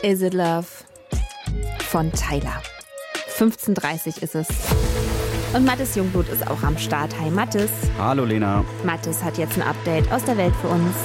Is It Love von Tyler. 15:30 Uhr ist es. Und Mathis Jungblut ist auch am Start. Hi Mathis. Hallo Lena. Mathis hat jetzt ein Update aus der Welt für uns.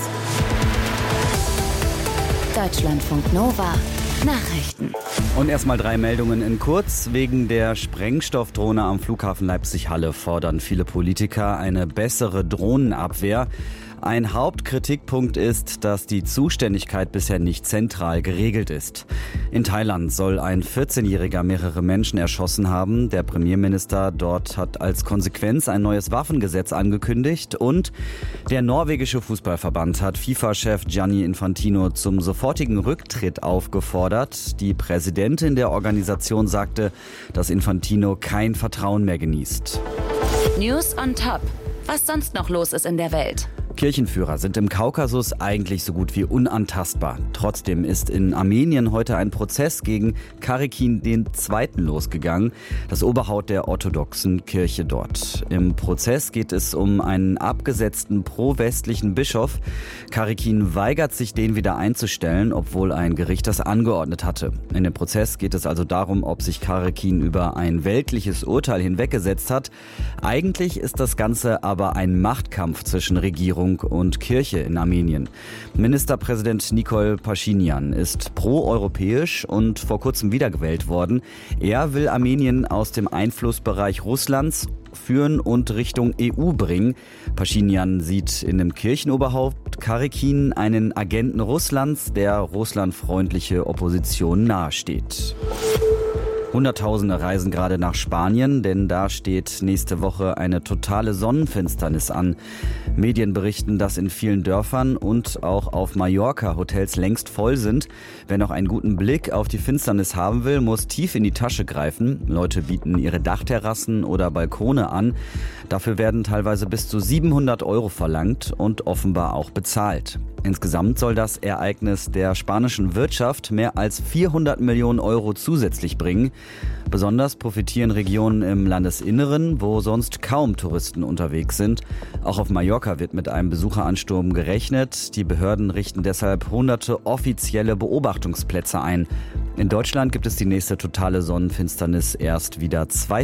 Deutschlandfunk Nova. Nachrichten. Und erstmal 3 Meldungen in kurz. Wegen der Sprengstoffdrohne am Flughafen Leipzig-Halle fordern viele Politiker eine bessere Drohnenabwehr. Ein Hauptkritikpunkt ist, dass die Zuständigkeit bisher nicht zentral geregelt ist. In Thailand soll ein 14-Jähriger mehrere Menschen erschossen haben. Der Premierminister dort hat als Konsequenz ein neues Waffengesetz angekündigt. Und der norwegische Fußballverband hat FIFA-Chef Gianni Infantino zum sofortigen Rücktritt aufgefordert. Die Präsidentin der Organisation sagte, dass Infantino kein Vertrauen mehr genießt. News on Top. Was sonst noch los ist in der Welt? Kirchenführer sind im Kaukasus eigentlich so gut wie unantastbar. Trotzdem ist in Armenien heute ein Prozess gegen Karikin II. Losgegangen, das Oberhaupt der orthodoxen Kirche dort. Im Prozess geht es um einen abgesetzten pro-westlichen Bischof. Karikin weigert sich, den wieder einzustellen, obwohl ein Gericht das angeordnet hatte. In dem Prozess geht es also darum, ob sich Karikin über ein weltliches Urteil hinweggesetzt hat. Eigentlich ist das Ganze aber ein Machtkampf zwischen Regierung und Kirche in Armenien. Ministerpräsident Nikol Paschinjan ist pro-europäisch und vor kurzem wiedergewählt worden. Er will Armenien aus dem Einflussbereich Russlands führen und Richtung EU bringen. Paschinjan sieht in dem Kirchenoberhaupt Karikin einen Agenten Russlands, der russlandfreundliche Opposition nahesteht. Hunderttausende reisen gerade nach Spanien, denn da steht nächste Woche eine totale Sonnenfinsternis an. Medien berichten, dass in vielen Dörfern und auch auf Mallorca Hotels längst voll sind. Wer noch einen guten Blick auf die Finsternis haben will, muss tief in die Tasche greifen. Leute bieten ihre Dachterrassen oder Balkone an. Dafür werden teilweise bis zu 700 € verlangt und offenbar auch bezahlt. Insgesamt soll das Ereignis der spanischen Wirtschaft mehr als 400 Millionen € zusätzlich bringen. Besonders profitieren Regionen im Landesinneren, wo sonst kaum Touristen unterwegs sind. Auch auf Mallorca wird mit einem Besucheransturm gerechnet. Die Behörden richten deshalb hunderte offizielle Beobachtungsplätze ein. In Deutschland gibt es die nächste totale Sonnenfinsternis erst wieder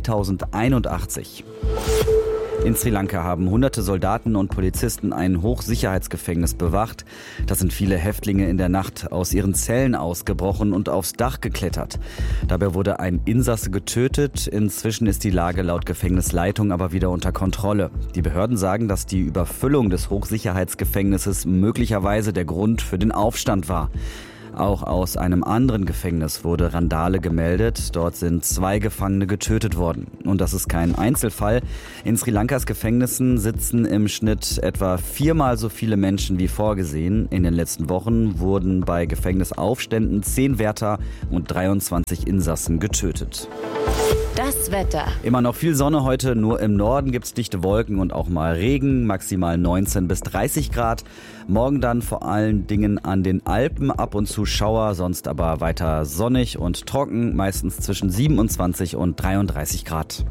2081. In Sri Lanka haben hunderte Soldaten und Polizisten ein Hochsicherheitsgefängnis bewacht. Da sind viele Häftlinge in der Nacht aus ihren Zellen ausgebrochen und aufs Dach geklettert. Dabei wurde ein Insasse getötet. Inzwischen ist die Lage laut Gefängnisleitung aber wieder unter Kontrolle. Die Behörden sagen, dass die Überfüllung des Hochsicherheitsgefängnisses möglicherweise der Grund für den Aufstand war. Auch aus einem anderen Gefängnis wurde Randale gemeldet. Dort sind 2 Gefangene getötet worden. Und das ist kein Einzelfall. In Sri Lankas Gefängnissen sitzen im Schnitt etwa 4-mal so viele Menschen wie vorgesehen. In den letzten Wochen wurden bei Gefängnisaufständen 10 Wärter und 23 Insassen getötet. Das Wetter. Immer noch viel Sonne heute, nur im Norden gibt's dichte Wolken und auch mal Regen, maximal 19 bis 30 Grad. Morgen dann vor allen Dingen an den Alpen ab und zu Schauer, sonst aber weiter sonnig und trocken, meistens zwischen 27 und 33 Grad.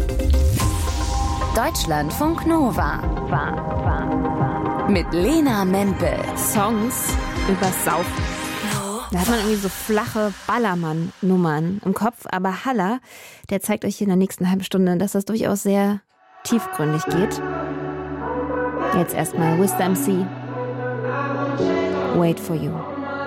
Deutschlandfunk Nova. Mit Lena Mempel. Songs übers Saufen. Da hat man irgendwie so flache Ballermann-Nummern im Kopf. Aber Halla, der zeigt euch in der nächsten halben Stunde, dass das durchaus sehr tiefgründig geht. Jetzt erstmal Wiz MC. Wait for You.